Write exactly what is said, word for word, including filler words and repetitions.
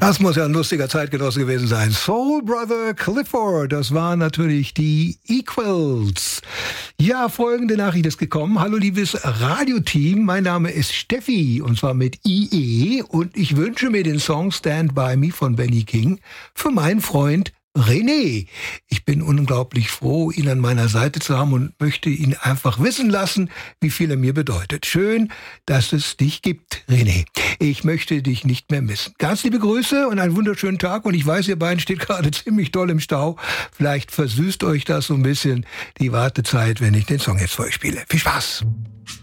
Das muss ja ein lustiger Zeitgenosse gewesen sein. Soul Brother Clifford, das waren natürlich die Equals. Ja, folgende Nachricht ist gekommen. Hallo liebes Radioteam, mein Name ist Steffi und zwar mit I E und ich wünsche mir den Song Stand By Me von Benny King für meinen Freund René. Ich bin unglaublich froh, ihn an meiner Seite zu haben und möchte ihn einfach wissen lassen, wie viel er mir bedeutet. Schön, dass es dich gibt, René. Ich möchte dich nicht mehr missen. Ganz liebe Grüße und einen wunderschönen Tag. Und ich weiß, ihr beiden steht gerade ziemlich doll im Stau. Vielleicht versüßt euch das so ein bisschen die Wartezeit, wenn ich den Song jetzt für euch spiele. Viel Spaß!